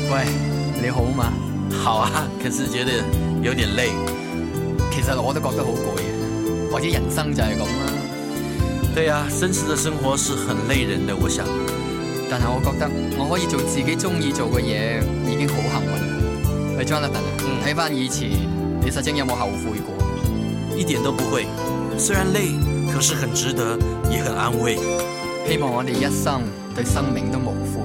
喂，你好嘛？ 好啊，可是覺得有點累。 其實我都覺得好攰嘅，或者人生就係咁啦。 對啊，真實的生活是很累人的，我想。 但係我覺得我可以做自己中意做嘅嘢，已經好幸運。喂 Jonathan，睇翻以前，你實證有冇後悔過？ 一點都不會，雖然累，可是很值得，也很安慰。 希望我哋一生對生命都無悔。